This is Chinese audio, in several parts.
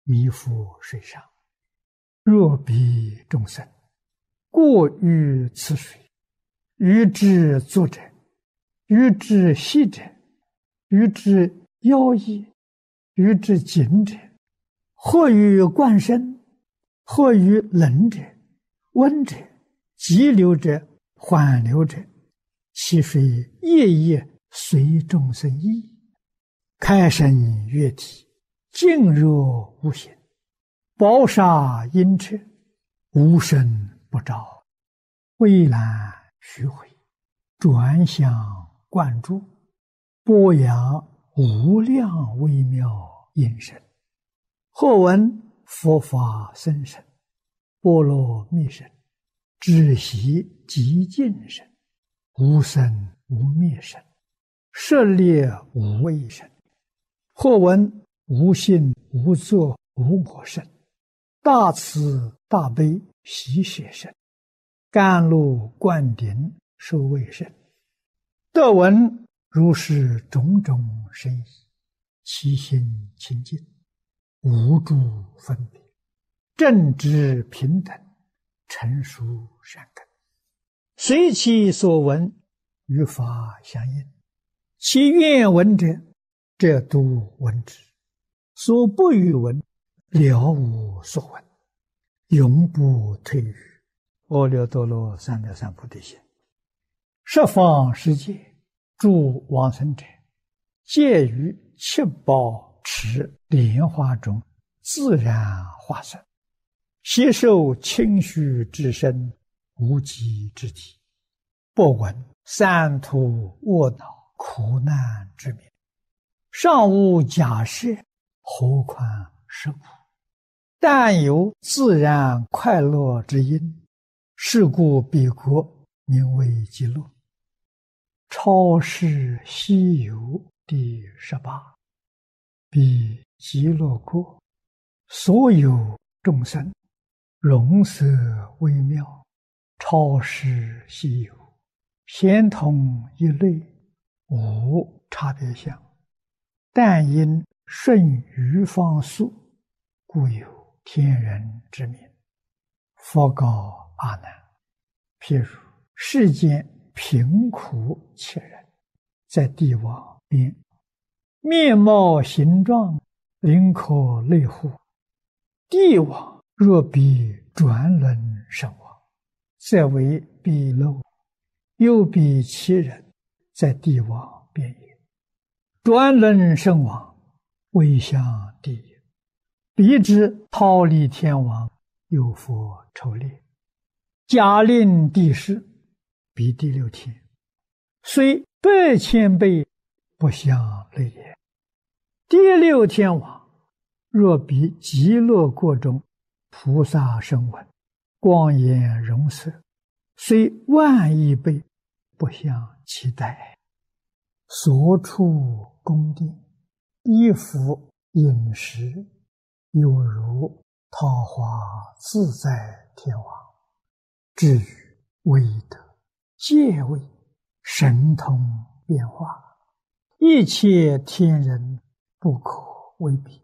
弥覆水上。若彼众生过于此水，于之作者，于之息者，于之妖异，于之紧者，或于灌身，或于冷者、温者、急流者、缓流者，其水夜夜随众生意，开生月体，静若无形，宝刹阴彻，无声不照，蔚蓝虚回，转向灌注，播扬无量微妙音声。或闻佛法僧声，波罗蜜声，知悉极尽声，无生无灭声，舍猎无畏声。或闻无性无作无我声，大慈大悲喜舍声，甘露灌顶受卫声。得闻如是种种声意，其心清净，无诸分别，正直平等，成熟善根，随其所闻，与法相应。其愿闻者，则都闻之；所不欲闻，了无所闻，永不退于阿耨多罗三藐三菩提心。十方世界诸往生者，皆于七宝池莲花中自然化身，携受清虚之身，无极之体，不闻三途卧恼苦难之名，尚无假设，何况是苦？但有自然快乐之因，是故彼国名为极乐。超世西游第18。彼极乐国，所有众生容色微妙，超世西游，咸同一类，无差别相，但因顺于方速，故有天人之名。佛告阿难：譬如世间贫苦切人，在地网边，面貌形状，灵可类乎？地网若比转轮身亡，则为彼漏；又比其人，在地网边也。转轮身亡，为向地也。彼之忉利天王，有佛抽猎，假令地势，彼第六天，虽100,000倍，不相类也。第六天王，若比极乐国中菩萨声闻，光颜容色，虽10000亿倍，不相期待。所处宫殿，衣服饮食，有如桃花自在天王。至于威德、戒位、神通变化，一切天人不可为比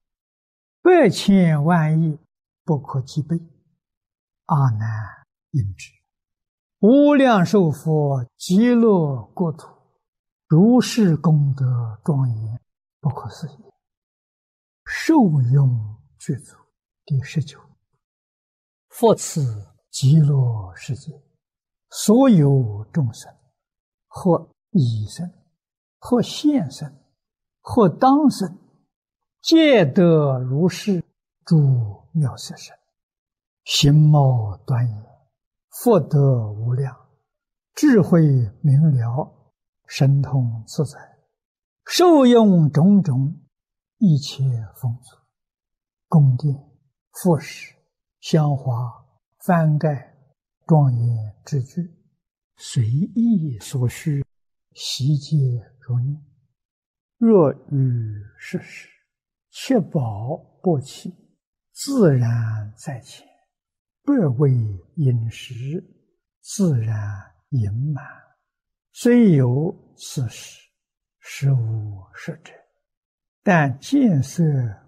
，100,000万亿不可计备。阿难应知，无量寿佛极乐国土，如是功德庄严，不可思议。受用具足第19。复次极乐世界，所有众生，或已生，或现生，或当生，皆得如是诸妙色身，形貌端严，福德无量，智慧明了，神通自在，受用种种一切丰足，宫殿、服饰、香花、幡盖、庄严之具，随意所需，悉皆如念。若于世时，七宝不起，自然在前，不为饮食，自然盈满。虽有此时，实无实者，但见色